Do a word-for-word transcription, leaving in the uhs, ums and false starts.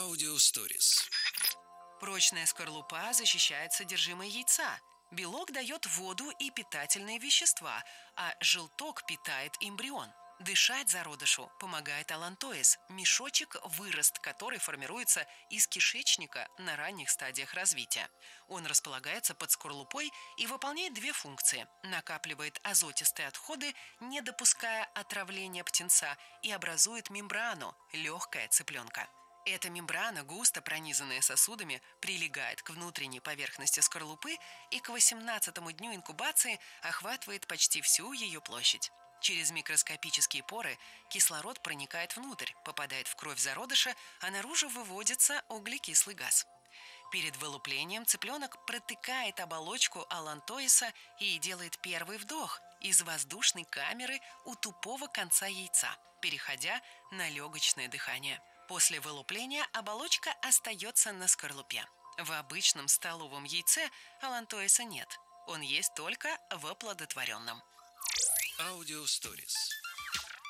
Аудиосторис. Прочная скорлупа защищает содержимое яйца. Белок дает воду и питательные вещества, а желток питает эмбрион. Дышать зародышу помогает аллантоис, мешочек, вырост который формируется из кишечника на ранних стадиях развития. Он располагается под скорлупой и выполняет две функции. Накапливает азотистые отходы, не допуская отравления птенца, и образует мембрану, легкая цыпленка. Эта мембрана, густо пронизанная сосудами, прилегает к внутренней поверхности скорлупы и к восемнадцатому дню инкубации охватывает почти всю ее площадь. Через микроскопические поры кислород проникает внутрь, попадает в кровь зародыша, а наружу выводится углекислый газ. Перед вылуплением цыпленок протыкает оболочку аллантоиса и делает первый вдох из воздушной камеры у тупого конца яйца, переходя на легочное дыхание. После вылупления оболочка остается на скорлупе. В обычном столовом яйце аллантоиса нет. Он есть только в оплодотворенном. Аудиосторис.